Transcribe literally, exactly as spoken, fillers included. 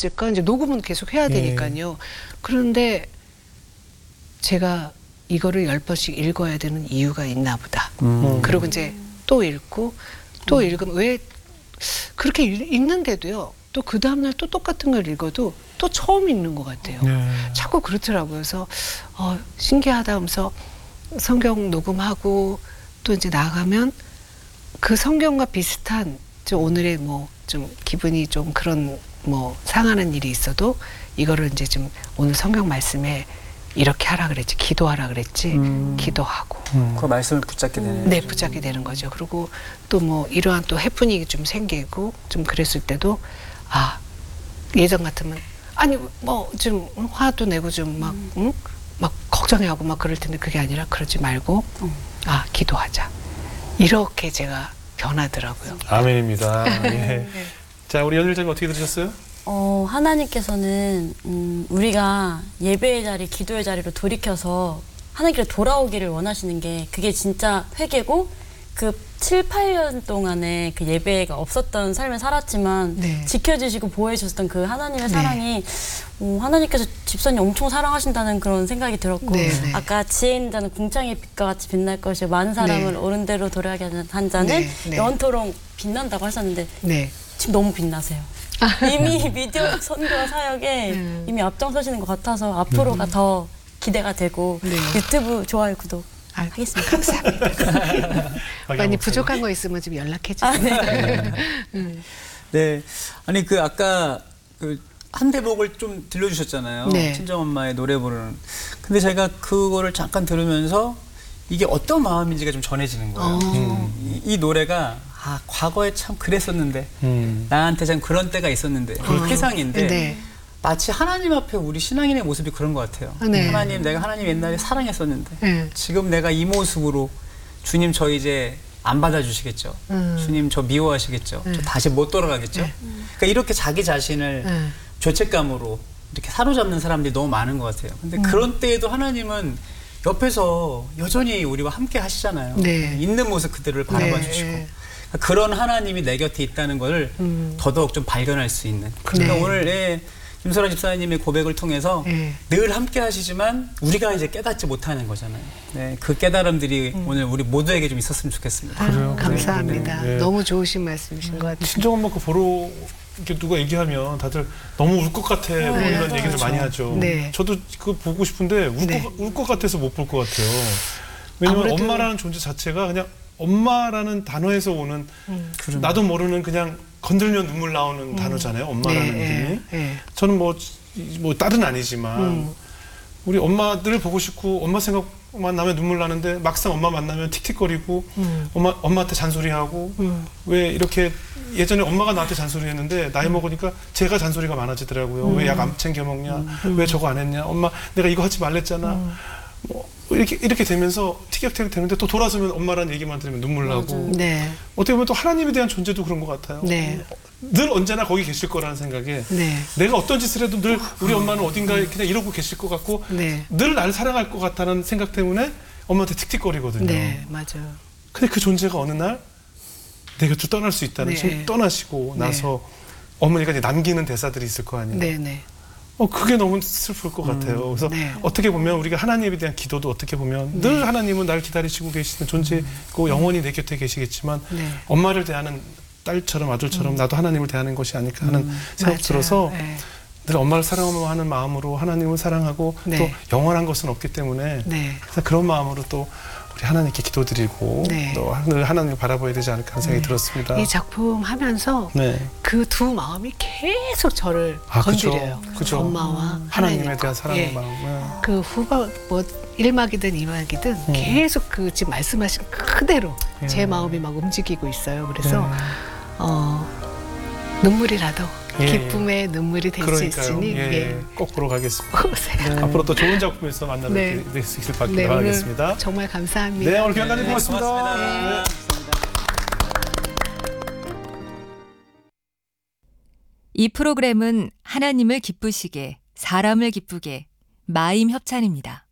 있을까? 이제 녹음은 계속 해야 되니까요. 예. 그런데 제가 이거를 열 번씩 읽어야 되는 이유가 있나 보다. 음. 그리고 이제 또 읽고 또 음. 읽으면 왜 그렇게 읽는데도요. 또 그 다음날 또 똑같은 걸 읽어도 또 처음 읽는 것 같아요. 네. 자꾸 그렇더라고요. 그래서 어, 신기하다 하면서 성경 녹음하고 또 이제 나가면 그 성경과 비슷한 저 오늘의 뭐 좀 기분이 좀 그런 뭐 상하는 일이 있어도 이거를 이제 좀 오늘 성경 말씀에 이렇게 하라 그랬지, 기도하라 그랬지, 음. 기도하고. 음. 그 말씀을 붙잡게 되는. 네, 붙잡게 되는 거죠. 그리고 또 뭐 이러한 또 해프닝이 좀 생기고 좀 그랬을 때도 아 예전 같으면 아니 뭐 좀 화도 내고 좀 막 음. 응? 막 걱정하고 막 그럴 텐데 그게 아니라 그러지 말고 음. 아 기도하자. 이렇게 제가 변하더라고요. 아멘입니다. 예. 네. 자, 우리 연일자님 어떻게 들으셨어요? 어, 하나님께서는 음, 우리가 예배의 자리, 기도의 자리로 돌이켜서 하나님께 돌아오기를 원하시는 게 그게 진짜 회개고 그 칠, 팔 년 동안에 그 예배가 없었던 삶을 살았지만 네. 지켜주시고 보호해 주셨던 그 하나님의 네. 사랑이 어, 하나님께서 집사님 엄청 사랑하신다는 그런 생각이 들었고 네. 아까 지혜 있는 자는 궁창의 빛과 같이 빛날 것이요 많은 사람을 네. 옳은 대로 도래하게 하는 한 자는 네. 네. 영원토록 빛난다고 하셨는데 네. 지금 너무 빛나세요. 이미 미디어 선교와 사역에 음. 이미 앞장서시는 것 같아서 앞으로가 음. 더 기대가 되고 네. 유튜브 좋아요 구독 아, 하겠습니다. 감사합니다. 많이 부족한 거 있으면 좀 연락해 주세요. 아, 네. 음. 네, 아니 그 아까 그 한 대목을 좀 들려주셨잖아요. 네. 친정 엄마의 노래 부르는. 근데 제가 그거를 잠깐 들으면서 이게 어떤 마음인지가 좀 전해지는 거예요. 음. 이, 이 노래가 아 과거에 참 그랬었는데 음. 나한테 참 그런 때가 있었는데 그 회상인데. 네. 마치 하나님 앞에 우리 신앙인의 모습이 그런 것 같아요. 네. 하나님, 내가 하나님 옛날에 사랑했었는데 네. 지금 내가 이 모습으로 주님 저 이제 안 받아주시겠죠. 음. 주님 저 미워하시겠죠. 네. 저 다시 못 돌아가겠죠. 네. 그러니까 이렇게 자기 자신을 네. 죄책감으로 이렇게 사로잡는 사람들이 너무 많은 것 같아요. 근데 음. 그런 때에도 하나님은 옆에서 여전히 우리와 함께 하시잖아요. 네. 있는 모습 그대로를 바라봐 네. 주시고. 그러니까 그런 하나님이 내 곁에 있다는 걸 음. 더더욱 좀 발견할 수 있는. 그러니까 네. 오늘 예, 김설아 집사님의 고백을 통해서 네. 늘 함께 하시지만 우리가 이제 깨닫지 못하는 거잖아요. 네, 그 깨달음들이 음. 오늘 우리 모두에게 좀 있었으면 좋겠습니다. 아, 감사합니다. 네. 너무 좋으신 말씀이신 것 같아요. 친정엄마 그 보러 이렇게 누가 얘기하면 다들 너무 울 것 같아 네. 뭐 이런 네. 얘기를 많이 하죠. 네. 저도 그거 보고 싶은데 울 것 네. 울 것 같아서 못 볼 것 같아요. 왜냐면 아무래도... 엄마라는 존재 자체가 그냥 엄마라는 단어에서 오는 음. 나도 모르는 그냥 건들면 눈물 나오는 음. 단어잖아요. 엄마라는 네, 이름이. 네. 저는 뭐, 뭐 딸은 아니지만 음. 우리 엄마들을 보고 싶고 엄마 생각만 나면 눈물 나는데 막상 엄마 만나면 틱틱거리고 음. 엄마, 엄마한테 잔소리하고 음. 왜 이렇게 예전에 엄마가 나한테 잔소리했는데 나이 음. 먹으니까 제가 잔소리가 많아지더라고요. 음. 왜 약 안 챙겨 먹냐? 음. 왜 저거 안 했냐? 엄마 내가 이거 하지 말랬잖아. 음. 뭐 이렇게 이렇게 되면서 티격태격 되는데 또 돌아서면 엄마라는 얘기만 들으면 눈물 나고 네. 어떻게 보면 또 하나님에 대한 존재도 그런 것 같아요. 네. 늘 언제나 거기 계실 거라는 생각에 네. 내가 어떤 짓을 해도 늘 우리 엄마는 어딘가에 그냥 이러고 계실 것 같고 네. 늘 날 사랑할 것 같다는 생각 때문에 엄마한테 틱틱거리거든요. 네, 맞아요. 근데 그 존재가 어느 날 내 곁을 떠날 수 있다는 네. 떠나시고 네. 나서 어머니가 이제 남기는 대사들이 있을 거 아니에요. 네, 네. 어 그게 너무 슬플 것 음, 같아요. 그래서 네. 어떻게 보면 우리가 하나님에 대한 기도도 어떻게 보면 네. 늘 하나님은 날 기다리시고 계시는 존재고 음. 영원히 내 곁에 계시겠지만 네. 엄마를 대하는 딸처럼 아들처럼 음. 나도 하나님을 대하는 것이 아닐까 하는 음. 생각 들어서 네. 늘 엄마를 사랑하는 마음으로 하나님을 사랑하고 네. 또 영원한 것은 없기 때문에 네. 그래서 그런 마음으로 또 우리 하나님께 기도드리고 네. 또 늘 하나님을 바라봐야 되지 않을까 하는 생각이 네. 들었습니다. 이 작품 하면서 네. 그 두 마음이 계속 저를 아, 건드려요. 그쵸. 엄마와 음. 하나님에 하나님. 대한 사랑의 예. 마음. 네. 그 후반 뭐 일막이든 이막이든 음. 계속 그 지금 말씀하신 그대로 예. 제 마음이 막 움직이고 있어요. 그래서 예. 어, 눈물이라도 예. 기쁨의 눈물이 될 수 있으니 예. 예. 꼭 보러 가겠습니다. 네. 앞으로 또 좋은 작품에서 만나뵙게 네. 될 수 있길 네, 바라겠습니다. 정말 감사합니다. 네, 오늘 귀한 고맙습니다. 네, 고맙습니다. 네. 이 프로그램은 하나님을 기쁘시게, 사람을 기쁘게, 마임 협찬입니다.